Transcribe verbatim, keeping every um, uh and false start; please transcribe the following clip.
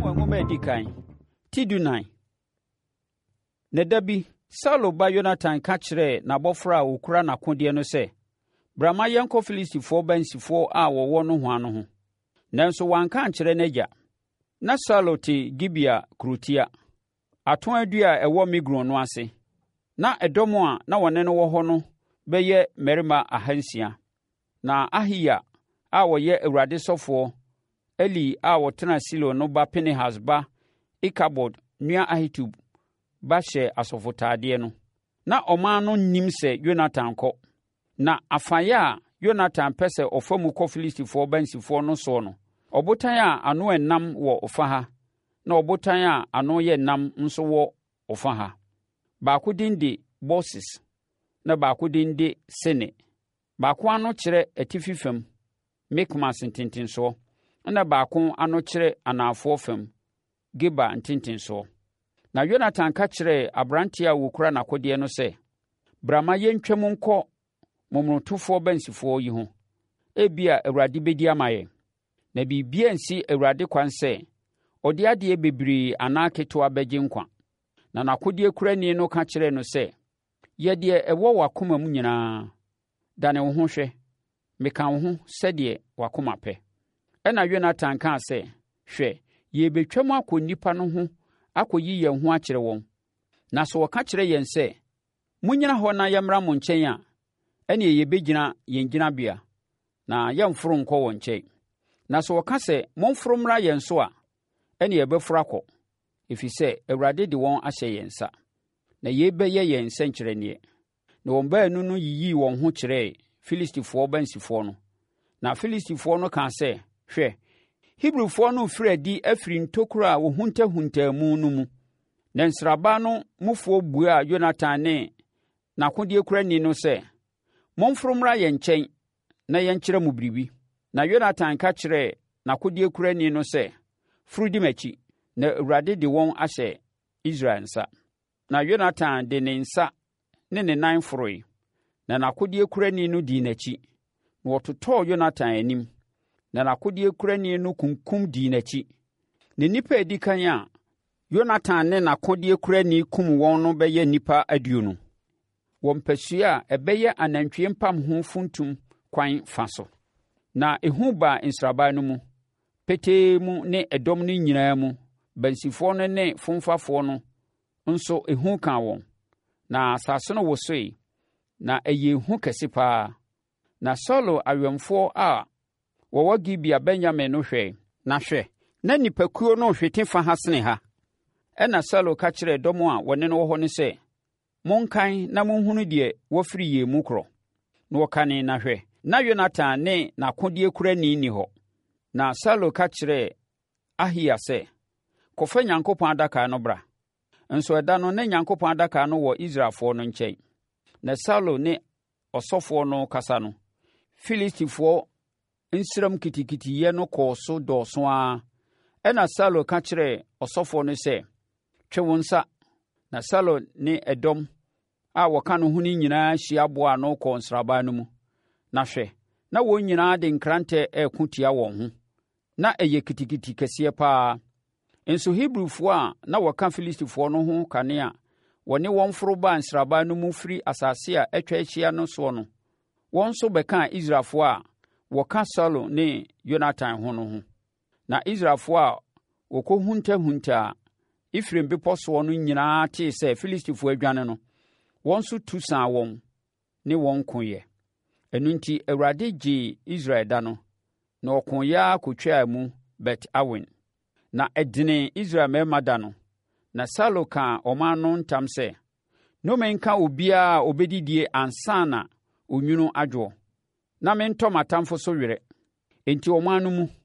Samuel nwoma edi kan Tidunan. Na dabi Saulo ba Jonathan ka kyerɛ n'abɔfra a okura n'akodeɛ no sɛ, Brama yɛnkɔ Filistifoɔ bansifoɔ a wɔwɔ no ho ano ho. Nanso wanka ankyerɛ n'agya. Na Saulo te Gibea kurotia, atoadua a ɛwɔ Migron no ase. Na ɛdɔm a na wɔne no wɔ hɔ no bɛyɛ mmarima ahansia. Na Ahiya a wɔyɛ Awurade sɔfoɔ, Eli a wɔtena Silo no ba Pinehas ba Ikabod nua Ahitub ba hyɛ asɔfotadeɛ no. Na ɔman no nim sɛ Jonathan kɔ. Na afaeɛ a Jonathan pɛ sɛ ɔfa mu kɔ Filistifoɔ bansifoɔ no soɔ no, ɔbotan a ano ɛnam wɔ ɔfa ha, na ɔbotan a ano yɛ nam nso wɔ ɔfa ha. Baako din de Boses, na baako din de Sene. Baako ano kyerɛ atifi fam, Mikmas ntentensoɔ, na baako ano kyerɛ anafoɔ fam, Geba ntentensoɔ. Na Jonathan ka kyerɛɛ aberanteɛ a wɔkura n'akodeɛ no sɛ, Brama yɛntwam nkɔ momonotofoɔ bansifoɔ yi ho. Ebia Awurade bɛdi ama yɛn. Na biribia nsi Awurade kwan sɛ, ɔde adeɛ bebree anaa ketewa bɛgye nkwa. Na n'akodeɛ kurani no ka kyerɛɛ no sɛ, yɛ deɛ ɛwɔ w'akoma mu nyinaa. Dane wo ho hwɛ, meka wo ho sɛdeɛ w'akoma pɛ. Ɛna Jonathan kaa sɛ, hwɛ, yɛbɛtwam akɔ nnipa no ho akɔyi yɛn ho akyerɛ wɔn. Na sɛ wɔka kyerɛ yɛn sɛ, munnyina hɔ na yɛmmra mo nkyɛn a, ɛnneɛ yɛbɛgyina yɛn gyinabea, na yɛmforo nkɔ wɔn nkyɛn. Na sɛ wɔka sɛ, momforo mmra yɛn so a, ɛnneɛ yɛbɛforo akɔ, ɛfiri sɛ Awurade de wɔn ahyɛ yɛn nsa. Na yei bɛyɛ yɛn nsɛnkyerɛnneɛ. Na wɔn baanu no yiyii wɔn ho kyerɛɛ Filistifoɔ bansifoɔ no. Na Filistifoɔ no kaa sɛ, hwɛ, Hebrifoɔ no firi adi afiri ntokuro a wɔhuntahuntaa mu no mu. Na nsraba no mufoɔ buaa Jonathan ne n'akodeɛ kurani no sɛ, momforo mmra yɛn nkyɛn na yɛnkyerɛ mu biribi. Na Jonathan ka kyerɛɛ n'akodeɛ kurani no sɛ, foro di m'akyi, na Awurade de wɔn ahyɛ Israel nsa. Na Jonathan de ne nsa ne ne nan foroe, na n'akodeɛ kurani no dii n'akyi. Na wɔtotɔɔ Jonathan anim, na n'akodeɛ kurani no kunkum dii n'akyi. Na nnipa a edi kan a Jonathan ne n'akodeɛ kurani kum wɔn no bɛyɛ nnipa aduonu. Wɔn mpasua a ɛbɛyɛ anantwie mpam ho funtum kwan fa so. Na ehu baa nsraban no mu, petee mu ne ɛdɔm no nyinaa mu, bansifoɔ no ne fomfafoɔ no nso ehu kaa wɔn. Na asase no wosoe, na ɛyɛ ehu kɛse paa. Na Saulo awɛmfoɔ a wɔwɔ Gibea Benyamin no hwɛ, na hwɛ, na nipakuo no hwete fa ha sene ha. Ɛna Saulo ka kyerɛɛ dɔm a wɔne no wɔ hɔ no sɛ, monkan na monhunu deɛ wɔafiri yɛn mu korɔ. Na wɔkane na hwɛ, na Jonathan ne n'akodeɛ kurani ni hɔ. Na Saulo ka kyerɛɛ Ahiya sɛ, kɔfa Nyankopɔn adaka no bra. Nso ɛda no na Nyankopɔn adaka no wɔ Israelfoɔ no nkyɛn. Na Saulo ne ɔsɔfoɔ no kasa no, Filistifoɔ nsram kitikitiyɛ no kɔɔ so dɔɔso ara. Ɛna Saulo ka kyerɛɛ ɔsɔfoɔ no sɛ, twe wo nsa. Na Saulo ne ɛdɔm a wɔka no ho no nyinaa hyia boaa no kɔɔ nsraban no mu. Na hwɛ, na wɔn nyinaa de nkrantɛ ɛreko tia wɔn ho. Na ɛyɛ kitikiti kɛseɛ paa. Nso Hebrifoɔ a na wɔka Filistifoɔ no ho kane a wɔne wɔn foro baa nsraban no mu firi asase a atwa ahyia no soɔ no, wɔn nso bɛkaa Israelfoɔ a wɔka Saulo ne Jonathan ho no ho. Na Israelfoɔ a wɔkɔhuntahuntaa Efraim bepɔ soɔ no nyinaa tee sɛ Filistifoɔ adwane no, wɔn nso tu saa wɔn ne wɔn koeɛ. Ɛno enti Awurade gyee Israel da no, na ɔkoeɛ ara kɔtwaa mu Bet-Awen. Na ɛdene Israel mmarima da no, na Saulo kaa ɔman no ntam sɛ, nnome nka obiara a ɔbɛdidie ansa na onwunu adwoɔ, na mentɔ m'atamfo so werɛ. Enti ɔman no mu,